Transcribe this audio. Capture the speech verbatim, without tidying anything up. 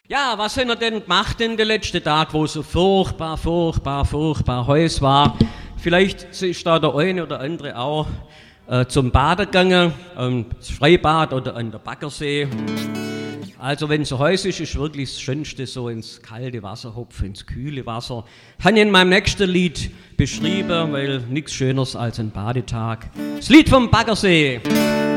Ja, was haben wir denn gemacht in den letzten Tagen, wo so furchtbar, furchtbar, furchtbar heiß war? Vielleicht ist da der eine oder andere auch äh, zum Baden gegangen, ähm, das Freibad oder an der Baggersee. Also wenn es so heiß ist, ist wirklich das Schönste so ins kalte Wasser hopfen, ins kühle Wasser. Habe ich in meinem nächsten Lied beschrieben, weil nichts Schöneres als ein Badetag. Das Lied vom Baggersee.